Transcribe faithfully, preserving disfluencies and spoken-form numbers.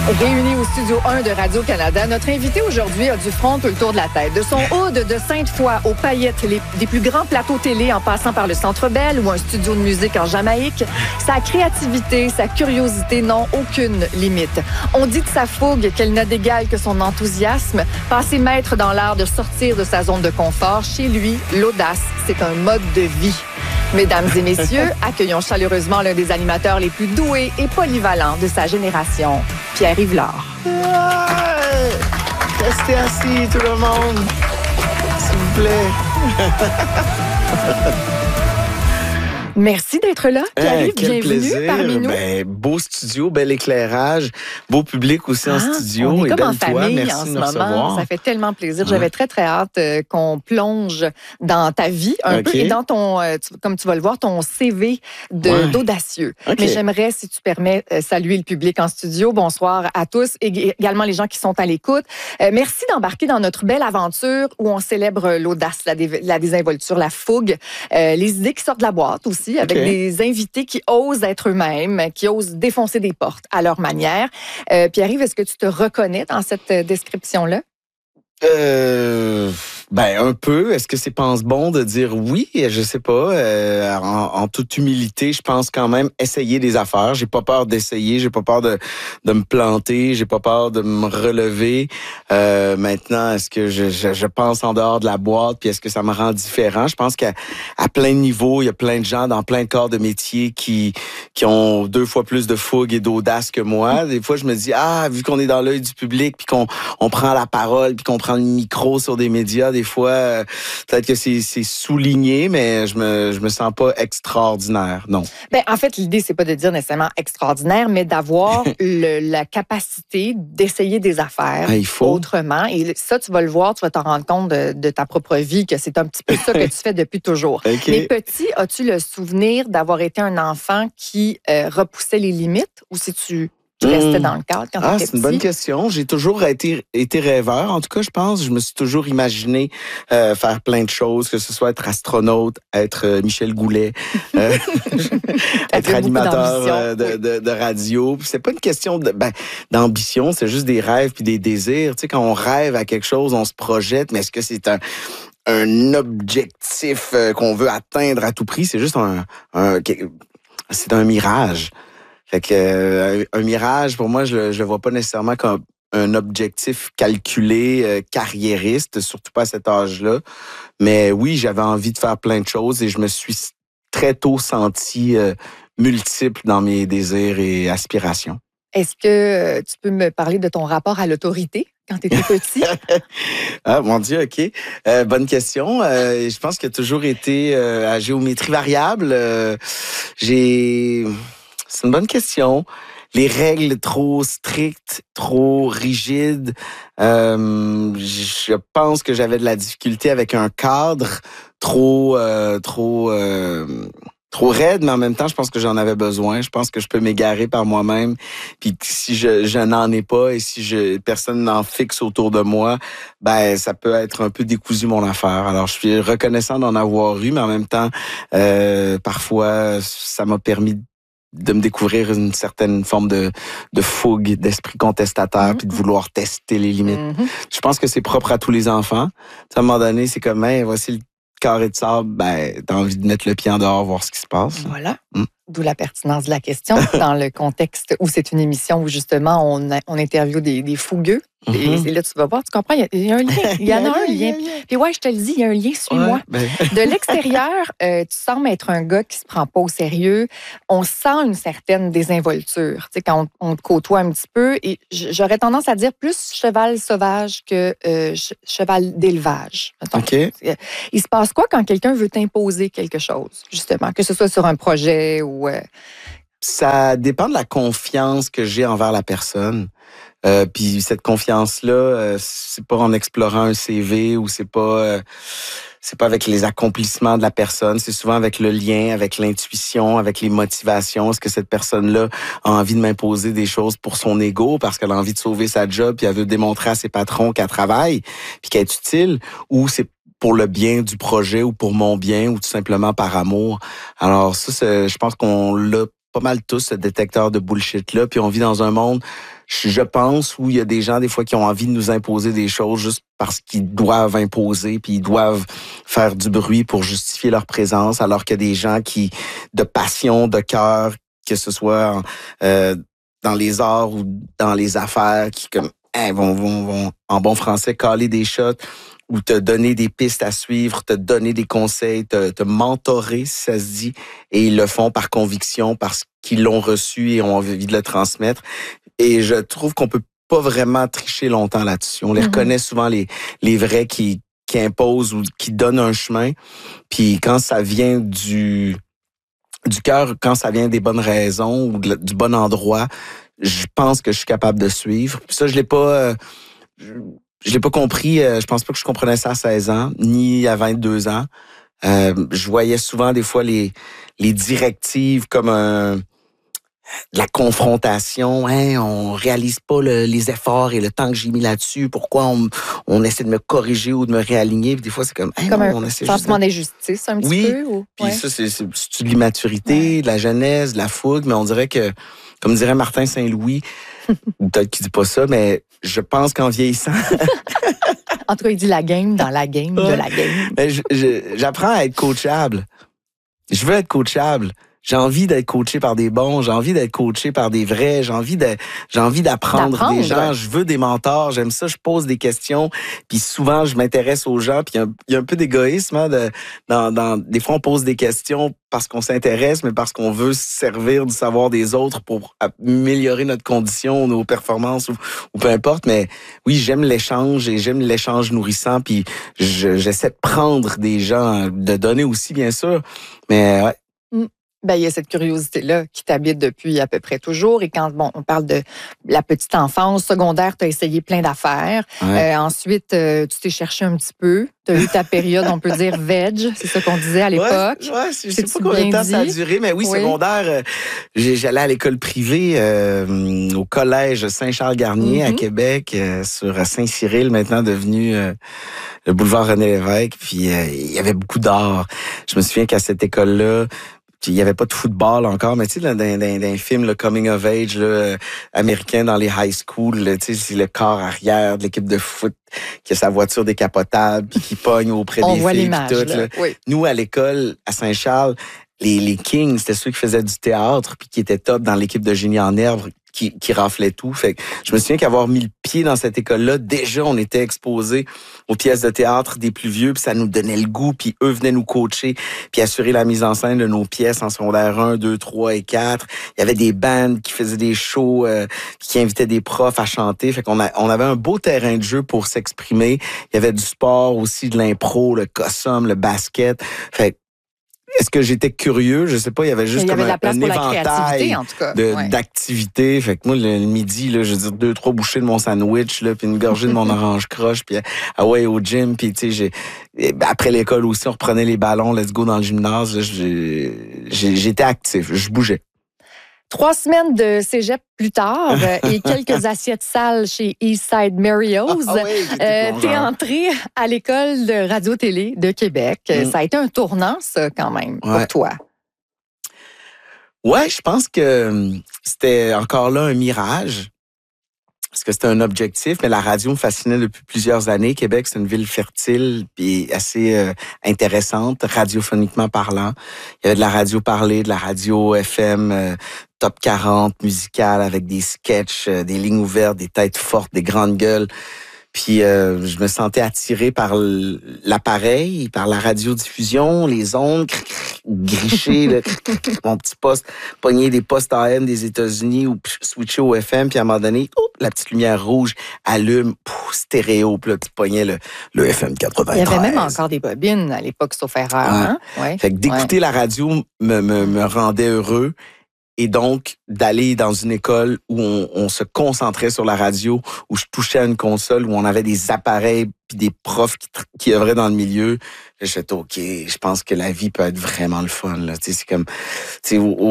Réunis au studio un de Radio-Canada, notre invité aujourd'hui a du front tout le tour de la tête. De son hood de Sainte-Foy aux paillettes, les, des plus grands plateaux télé en passant par le Centre Bell ou un studio de musique en Jamaïque, sa créativité, sa curiosité n'ont aucune limite. On dit de sa fougue qu'elle n'a d'égal que son enthousiasme. Passé maître dans l'art de sortir de sa zone de confort, chez lui, l'audace, c'est un mode de vie. Mesdames et messieurs, accueillons chaleureusement l'un des animateurs les plus doués et polyvalents de sa génération, Pierre-Yves Lard. Ouais! Restez assis, tout le monde, s'il vous plaît. Merci d'être là, Pierre-Yves. Hey, quel bienvenue plaisir. parmi nous. Ben, beau studio, bel éclairage, beau public aussi ah, en studio. On est et comme belle en toi. famille Merci en de ce nous moment. recevoir. Ça fait tellement plaisir. Ouais. J'avais très, très hâte euh, qu'on plonge dans ta vie un okay. peu et dans ton, euh, tu, comme tu vas le voir, ton C V de, ouais. d'audacieux. Okay. Mais j'aimerais, si tu permets, euh, saluer le public en studio. Bonsoir à tous et également les gens qui sont à l'écoute. Euh, merci d'embarquer dans notre belle aventure où on célèbre l'audace, la, dé- la désinvolture, la fougue, euh, les idées qui sortent de la boîte aussi, avec okay. des invités qui osent être eux-mêmes, qui osent défoncer des portes à leur manière. Euh, Pierre-Yves, est-ce que tu te reconnais dans cette description-là? Euh, ben un peu. Est-ce que c'est pense bon de dire oui? Je sais pas. Euh, en, en toute humilité, je pense quand même essayer des affaires. J'ai pas peur d'essayer. J'ai pas peur de de me planter. J'ai pas peur de me relever. Euh, maintenant, est-ce que je, je je pense en dehors de la boîte? Puis est-ce que ça me rend différent? Je pense qu'à à plein de niveaux, il y a plein de gens dans plein de corps de métier qui qui ont deux fois plus de fougue et d'audace que moi. Des fois, je me dis ah, vu qu'on est dans l'œil du public, puis qu'on on prend la parole, puis qu'on prend le micro sur des médias, des fois, euh, peut-être que c'est, c'est souligné, mais je me, je me sens pas extraordinaire, non. Ben, en fait, l'idée, c'est pas de dire nécessairement extraordinaire, mais d'avoir le, la capacité d'essayer des affaires ah, il faut. autrement. Et ça, tu vas le voir, tu vas t'en rendre compte de, de ta propre vie, que c'est un petit peu ça que tu fais depuis toujours. Okay. Mais petit, as-tu le souvenir d'avoir été un enfant qui euh, repoussait les limites ou si tu... Tu restais dans le cadre quand ah, tu étais petit? C'est une bonne question. J'ai toujours été, été rêveur. En tout cas, je pense, je me suis toujours imaginé euh, faire plein de choses, que ce soit être astronaute, être euh, Michel Goulet, euh, être animateur euh, de, oui. de, de radio. Puis c'est pas une question de, ben, d'ambition, c'est juste des rêves puis des désirs. Tu sais, quand on rêve à quelque chose, on se projette, mais est-ce que c'est un un objectif euh, qu'on veut atteindre à tout prix? C'est juste un, un c'est un mirage. Fait que euh, un mirage, pour moi, je, je le vois pas nécessairement comme un objectif calculé, euh, carriériste, surtout pas à cet âge-là. Mais oui, j'avais envie de faire plein de choses et je me suis très tôt senti euh, multiple dans mes désirs et aspirations. Est-ce que tu peux me parler de ton rapport à l'autorité quand tu étais petit? Ah, mon Dieu, OK. Euh, bonne question. Euh, je pense qu'il a toujours été euh, à géométrie variable. Euh, j'ai... C'est une bonne question. Les règles trop strictes, trop rigides, euh, je pense que j'avais de la difficulté avec un cadre trop, euh, trop, euh, trop raide, mais en même temps, je pense que j'en avais besoin. Je pense que je peux m'égarer par moi-même. Puis si je, je n'en ai pas et si je, personne n'en fixe autour de moi, ben ça peut être un peu décousu mon affaire. Alors je suis reconnaissant d'en avoir eu, mais en même temps, euh, parfois ça m'a permis de me découvrir une certaine forme de, de fougue, d'esprit contestataire, mm-hmm. puis de vouloir tester les limites. Mm-hmm. Je pense que c'est propre à tous les enfants. À un moment donné, c'est comme, hey, voici le carré de sable, ben, t'as envie de mettre le pied en dehors, voir ce qui se passe. Voilà. Mm. D'où la pertinence de la question, dans le contexte où c'est une émission où justement on, a, on interviewe des, des fougueux. Mm-hmm. Et, et là, tu vas voir, tu comprends, il y, y a un lien. Il y en a un lien. Puis ouais, je te le dis, il y a un lien, suis-moi. Ouais, ben... De l'extérieur, euh, tu sembles être un gars qui se prend pas au sérieux. On sent une certaine désinvolture, tu sais, quand on, on te côtoie un petit peu. Et j'aurais tendance à dire plus cheval sauvage que euh, cheval d'élevage. OK. Il se passe quoi quand quelqu'un veut t'imposer quelque chose, justement, que ce soit sur un projet ou... Euh... Ça dépend de la confiance que j'ai envers la personne. Euh, puis cette confiance-là, euh, c'est pas en explorant un C V ou c'est pas euh, c'est pas avec les accomplissements de la personne, c'est souvent avec le lien, avec l'intuition, avec les motivations. Est-ce que cette personne-là a envie de m'imposer des choses pour son ego parce qu'elle a envie de sauver sa job puis elle veut démontrer à ses patrons qu'elle travaille puis qu'elle est utile, ou c'est pour le bien du projet ou pour mon bien ou tout simplement par amour. Alors ça, c'est, je pense qu'on l'a pas mal tous, ce détecteur de bullshit-là, puis on vit dans un monde je pense, où il y a des gens, des fois, qui ont envie de nous imposer des choses juste parce qu'ils doivent imposer, puis ils doivent faire du bruit pour justifier leur présence, alors qu'il y a des gens qui, de passion, de cœur, que ce soit euh, dans les arts ou dans les affaires, qui comme hein, vont, vont, vont, en bon français, caler des shots ou te donner des pistes à suivre, te donner des conseils, te, te mentorer, si ça se dit, et ils le font par conviction, parce qu'ils l'ont reçu et ont envie de le transmettre. Et je trouve qu'on peut pas vraiment tricher longtemps là-dessus. On les mm-hmm. reconnaît souvent, les, les vrais qui, qui imposent ou qui donnent un chemin. Puis quand ça vient du, du cœur, quand ça vient des bonnes raisons ou de, du bon endroit, je pense que je suis capable de suivre. Puis ça, je l'ai pas... Euh, je, je l'ai pas compris. Euh, je pense pas que je comprenais ça à seize ans, ni à vingt-deux ans. Euh, je voyais souvent des fois les, les directives comme un... de la confrontation, hein, on réalise pas le, les efforts et le temps que j'ai mis là-dessus, pourquoi on, on essaie de me corriger ou de me réaligner, puis des fois c'est comme, hein, comme non, un on essaie sentiment d'injustice un petit oui, peu. Oui, puis ouais. ça c'est, c'est, c'est de l'immaturité, ouais. de la jeunesse, de la fougue, mais on dirait que, comme dirait Martin Saint-Louis, peut-être qu'il dit pas ça, mais je pense qu'en vieillissant... En tout cas, il dit la game dans la game ouais. de la game. Mais je, je, j'apprends à être coachable. Je veux être coachable. J'ai envie d'être coaché par des bons, j'ai envie d'être coaché par des vrais, j'ai envie de, j'ai envie d'apprendre, d'apprendre des gens, ouais. je veux des mentors, j'aime ça, je pose des questions, puis souvent je m'intéresse aux gens, puis il y, y a un peu d'égoïsme, hein, de, dans, dans, des fois on pose des questions parce qu'on s'intéresse, mais parce qu'on veut se servir du savoir des autres pour améliorer notre condition, nos performances ou, ou peu importe, mais oui, j'aime l'échange et j'aime l'échange nourrissant, puis je, j'essaie de prendre des gens, de donner aussi bien sûr, mais ouais. Mm. Ben, il y a cette curiosité-là qui t'habite depuis à peu près toujours. Et quand bon, on parle de la petite enfance, secondaire, tu as essayé plein d'affaires. Ouais. Euh, ensuite, euh, tu t'es cherché un petit peu. Tu as eu ta période, on peut dire, veg. C'est ça qu'on disait à l'époque. Ouais, ouais je sais pas combien de temps ça a duré, mais oui, oui. secondaire, euh, j'allais à l'école privée euh, au collège Saint-Charles-Garnier mm-hmm. à Québec, euh, sur Saint-Cyril, maintenant devenu euh, le boulevard René-Lévesque. Puis euh, il y avait beaucoup d'art. Je me souviens qu'à cette école-là, il n'y avait pas de football encore, mais tu sais, dans, dans, dans un film, le coming of age là, américain dans les high school, tu sais, c'est le corps arrière de l'équipe de foot qui a sa voiture décapotable puis qui pogne auprès On des voit filles. L'image, tout, là. Là. Oui. Nous, à l'école, à Saint-Charles, les, les Kings, c'était ceux qui faisaient du théâtre puis qui étaient top dans l'équipe de Génie en herbe, qui, qui raflait tout. Fait que je me souviens qu'avoir mis le pied dans cette école-là, déjà, on était exposés aux pièces de théâtre des plus vieux, puis ça nous donnait le goût, puis eux venaient nous coacher, puis assurer la mise en scène de nos pièces en secondaire un, deux, trois et quatre. Il y avait des bands qui faisaient des shows, euh, qui invitaient des profs à chanter. Fait qu'on a, on avait un beau terrain de jeu pour s'exprimer. Il y avait du sport aussi, de l'impro, le cossum, le basket. Fait que est-ce que j'étais curieux? Je sais pas, il y avait juste il y comme avait un, un éventail en tout cas. De, ouais. d'activités. Fait que moi, le, le midi, là, je veux dire, deux, trois bouchées de mon sandwich, là, puis une gorgée de mon orange croche, puis ah ouais, au gym, puis tu sais, j'ai, après l'école aussi, on reprenait les ballons, let's go dans le gymnase. Là, j'ai, j'ai, j'étais actif, je bougeais. Trois semaines de cégep plus tard et quelques assiettes sales chez Eastside Mario's, ah, oui, euh, t'es entré à l'école de radio-télé de Québec. Mm. Ça a été un tournant, ça, quand même, ouais. pour toi. Ouais, je pense que c'était encore là un mirage. Parce que c'était un objectif, mais la radio me fascinait depuis plusieurs années. Québec, c'est une ville fertile et assez euh, intéressante, radiophoniquement parlant. Il y avait de la radio parlée, de la radio F M, euh, top quarante musicale avec des sketchs, euh, des lignes ouvertes, des têtes fortes, des grandes gueules. Puis euh, je me sentais attiré par l'appareil, par la radiodiffusion, les ondes, gricher, là, mon petit poste, pogner des postes A M des États-Unis ou switcher au F M, puis à un moment donné, oh, la petite lumière rouge allume, pouf, stéréo, puis là, tu pognais le, le F M quatre-vingt-treize. Il y avait même encore des bobines à l'époque, sauf erreur. Ouais. Hein? Ouais. Fait que d'écouter ouais. la radio me, me, me rendait heureux. Et donc, d'aller dans une école où on, on se concentrait sur la radio, où je touchais à une console, où on avait des appareils puis des profs qui, qui œuvraient dans le milieu, j'étais OK, je pense que la vie peut être vraiment le fun. Là. C'est comme, au,